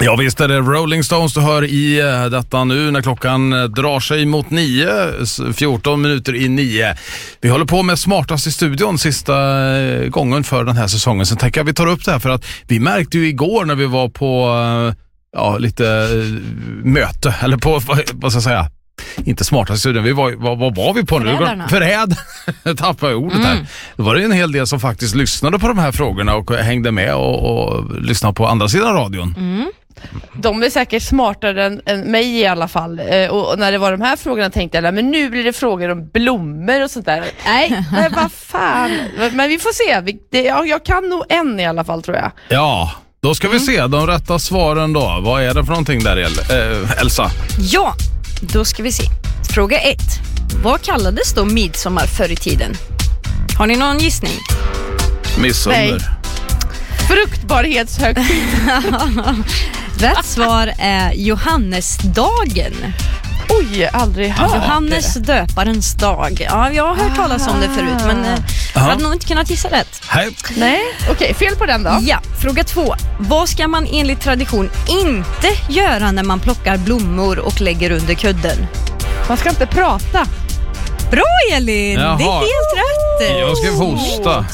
Ja, visst är det Rolling Stones du hör i detta nu när klockan drar sig mot 14 minuter i 9. Vi håller på med Smartast i studion sista gången för den här säsongen. Sen tänker jag vi tar upp det här för att vi märkte ju igår när vi var på lite möte, eller på, vad ska jag säga, inte Smartast i studion. Vad var vi på nu? Förräd. Tappade jag ordet här. Det var det en hel del som faktiskt lyssnade på de här frågorna och hängde med och lyssnade på andra sidan radion. De är säkert smartare än mig i alla fall. Och när det var de här frågorna tänkte jag, men nu blir det frågor om blommor och sånt där. Nej, vad fan. Men vi får se. Jag kan nog en i alla fall, tror jag. Ja, då ska vi se de rätta svaren då. Vad är det för någonting där, Elsa? Ja, då ska vi se. Fråga 1. Vad kallades då midsommar förr i tiden? Har ni någon gissning? Midsommar. Nej. Fruktbarhetshögtid. Rätt svar är Johannesdagen. Oj, aldrig hört Johannes döparens dag. Ja, jag har hört talas om det förut, men jag hade nog inte kunnat gissa rätt. Nej, okej, fel på den då. Ja, fråga 2. Vad ska man enligt tradition inte göra när man plockar blommor och lägger under kudden? Man ska inte prata. Bra, Elin! Jaha. Det är helt rätt. Jag ska hosta.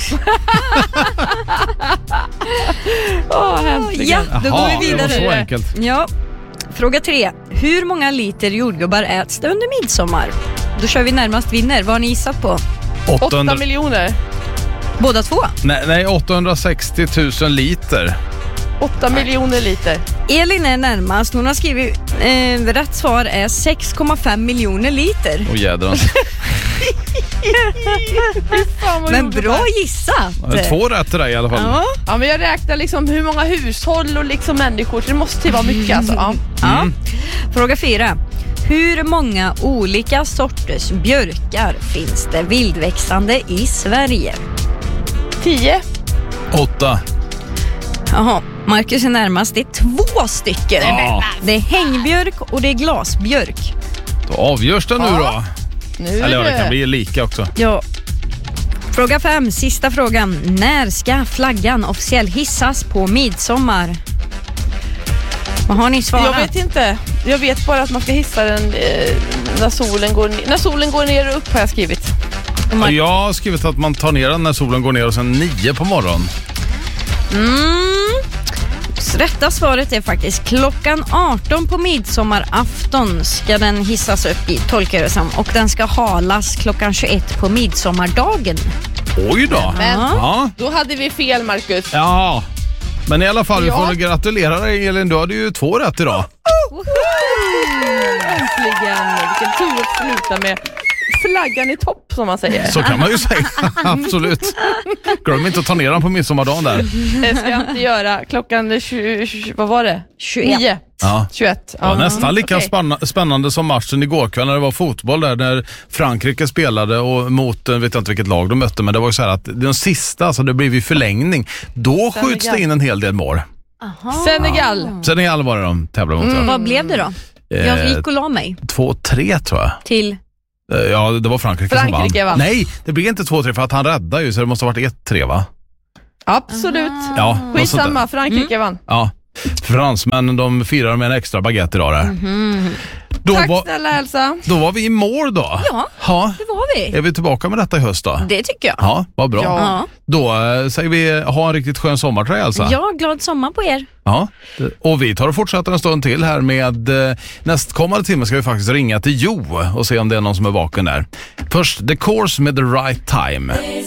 Ja, då går vi vidare. Det var så enkelt. Ja. Fråga 3. Hur många liter jordgubbar äts det under midsommar? Då kör vi närmast vinner. Vad har ni gissat på? 8 miljoner. Båda två? Nej, 860 000 liter. 8 miljoner liter. Elin är närmast. Hon har skrivit rätt svar är 6,5 miljoner liter. Åh jädrar. Men bra gissat. 2 rätt till dig i alla fall. Ja, men jag räknar liksom hur många hushåll och liksom människor. Så det måste ju vara mycket alltså. Ja. Fråga 4. Hur många olika sorters björkar finns det vildväxande i Sverige? 10. 8. Jaha, Marcus är närmast. Det är 2 stycken. Ja. Det är hängbjörk och det är glasbjörk. Då avgörs det nu då. Nu Eller det kan bli lika också. Ja. Fråga 5, sista frågan. När ska flaggan officiellt hissas på midsommar? Vad har ni svarat? Jag vet inte. Jag vet bara att man ska hissa den när solen går ner. När solen går ner och upp har jag skrivit. Jag har skrivit att man tar ner den när solen går ner och sen 9 på morgonen. Rätta svaret är faktiskt klockan 18 på midsommarafton ska den hissas upp i tolkörelsen och den ska halas klockan 21 på midsommardagen. Oj då. Men Ja. då hade vi fel, Marcus. Ja. Men i alla fall, vi får gratulera dig, Elin. Du hade ju 2 rätt idag. Äntligen. Vilken tur att sluta med flaggan i topp, som man säger. Så kan man ju säga. Absolut. Glöm inte att ta ner den på midsommardagen där. Det ska jag inte göra. Klockan 20, vad var det? 21. 9. Ja. 21. Ja, nästan lika spännande som matchen igår kväll när det var fotboll där när Frankrike spelade och mot, vet jag inte vilket lag de mötte, men det var ju så här att den sista, alltså det blev ju förlängning. Då skjuts det in en hel del mål. Senegal var det de tävlade mot. Vad blev det då? Jag gick och la mig. 2-3 tror jag. Till? Ja, det var Frankrike som vann. Nej, det blev inte 2-3 för att han räddade ju, så det måste ha varit 1-3 va? Absolut. Ja, skitsamma, Frankrike vann. Ja, fransmännen de firar med en extra baguette idag där. Tack snälla Elsa. Då var vi i mål då. Ja, det var vi. Är vi tillbaka med detta i höst då? Det tycker jag. Ja, vad bra. Ja. Då säger vi ha en riktigt skön sommar till dig, Elsa. Ja, glad sommar på er. Ja, och vi tar och fortsätter en stund till här med nästkommande timme ska vi faktiskt ringa till Jo och se om det är någon som är vaken där. Först The Course med The Right Time.